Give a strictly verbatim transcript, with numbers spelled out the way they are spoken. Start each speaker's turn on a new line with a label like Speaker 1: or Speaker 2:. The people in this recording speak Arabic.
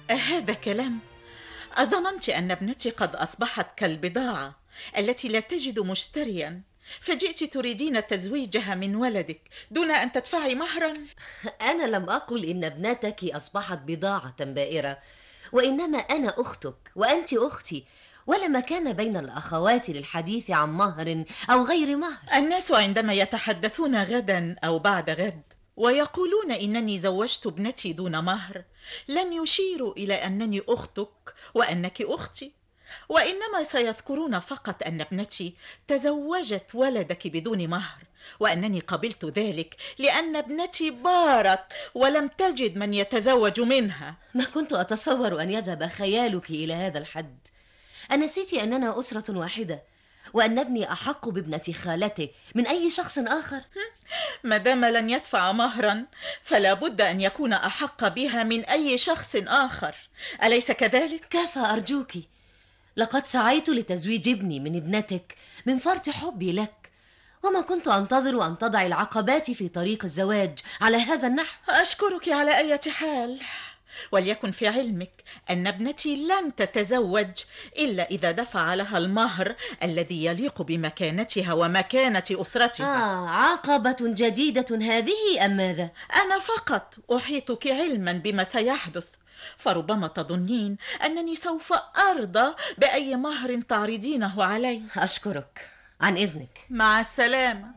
Speaker 1: هذا كلام؟ أظننت أن ابنتي قد أصبحت كالبضاعة التي لا تجد مشتريا، فجئت تريدين تزويجها من ولدك دون أن تدفعي مهرا؟
Speaker 2: أنا لم أقل إن ابنتك أصبحت بضاعة بائرة، وإنما أنا أختك وأنت أختي، ولا مكان بين الأخوات للحديث عن مهر أو غير مهر.
Speaker 1: الناس عندما يتحدثون غدا أو بعد غد ويقولون إنني زوجت ابنتي دون مهر، لن يشيروا إلى أنني أختك وأنك أختي، وإنما سيذكرون فقط أن ابنتي تزوجت ولدك بدون مهر، وأنني قبلت ذلك لأن ابنتي بارت ولم تجد من يتزوج منها.
Speaker 2: ما كنت أتصور أن يذهب خيالك إلى هذا الحد. أنسيت أننا أسرة واحدة، وأن ابني أحق بابنة خالته من أي شخص آخر؟
Speaker 1: مادام لن يدفع مهرا فلا بد أن يكون أحق بها من أي شخص آخر، أليس كذلك؟
Speaker 2: كفى أرجوك، لقد سعيت لتزويج ابني من ابنتك من فرط حبي لك، وما كنت أنتظر أن تضع العقبات في طريق الزواج على هذا النحو.
Speaker 1: أشكرك على أي حال، وليكن في علمك أن ابنتي لن تتزوج إلا إذا دفع لها المهر الذي يليق بمكانتها ومكانة أسرتها.
Speaker 2: آه، عقبة جديدة هذه أم ماذا؟
Speaker 1: أنا فقط أحيطك علما بما سيحدث، فربما تظنين أنني سوف أرضى بأي مهر تعرضينه علي.
Speaker 2: أشكرك، عن إذنك.
Speaker 1: مع السلامة.